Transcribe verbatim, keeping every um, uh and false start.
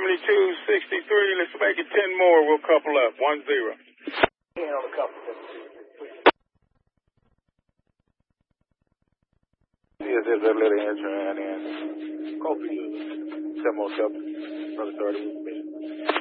seventy-two sixty-three. Let's make it ten more. We'll couple up. One zero. Yeah, on a couple. Yes, there's a little answer and then Kofi, seven oh seven, brother thirty.